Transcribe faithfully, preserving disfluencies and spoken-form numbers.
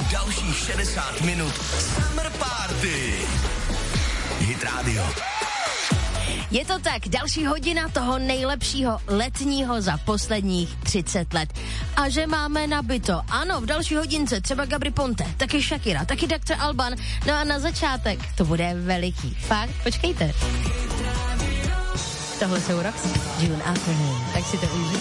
dalších šedesát minut Summer Party. Hit Radio. Je to tak, další hodina toho nejlepšího letního za posledních třicet let. A že máme nabito. Ano, v další hodince třeba Gabry Ponte, taky Shakira, taky doktor Alban. No a na začátek to bude veliký. Fakt, počkejte. Tohle jsou Roxy, June Afternoon, tak si to užijte.